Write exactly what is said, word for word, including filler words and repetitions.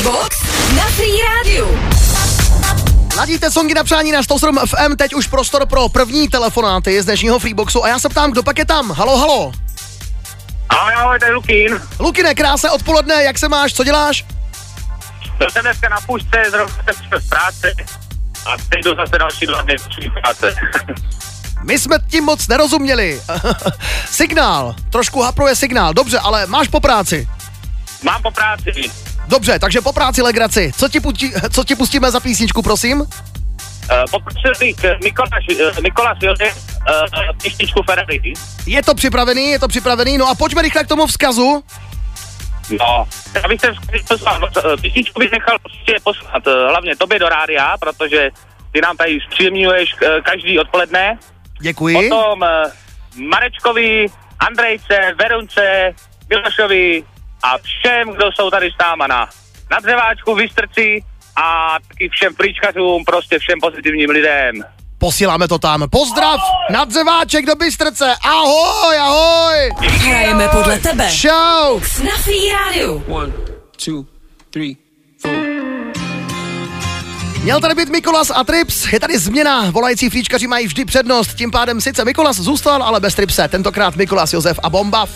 Freebox na Free Rádiu. Ladíte songy na přání na sto sedm F M, teď už prostor pro první telefonáty z dnešního Freeboxu a já se ptám, kdo pak je tam? Halo, halo. Ahoj, ahoj, to je Lukin. Lukine, krásné odpoledne, jak se máš, co děláš? Byl jsem dneska na půjčce, zrovna jsem přišel z práce a teď jdu zase další dva dny z práce. My jsme tím moc nerozuměli. Signál, trošku hapruje signál, dobře, ale máš po práci. Mám po práci. Dobře, takže po práci legraci. Co ti, pustí, co ti pustíme za písničku, prosím? Uh, Poprosil bych Mikoláš, uh, Mikoláš Josef, uh, písničku Ferrari. Je to připravený, je to připravený, no a pojďme rychle k tomu vzkazu. No, já bych se poslal, písničku bych nechal prostě poslat hlavně tobě do rádia, protože ty nám tady zpříjemňuješ každý odpoledne. Děkuji. Potom uh, Marečkovi, Andrejce, Verunce, Milošovi a všem, kdo jsou tady s náma na, na dřeváčku, Vystrci a taky všem plíčkařům, prostě všem pozitivním lidem. Posíláme to tam. Pozdrav na dřeváček do Bystrce. Ahoj, ahoj. Hrajeme podle tebe. Čau. Na Free Rádiu. One, two, three, four. Měl tady být Mikolas a Trips, je tady změna, volající flíčkaři mají vždy přednost, tím pádem sice Mikolas zůstal, ale bez Tripse, tentokrát Mikolas Josef a Bomba.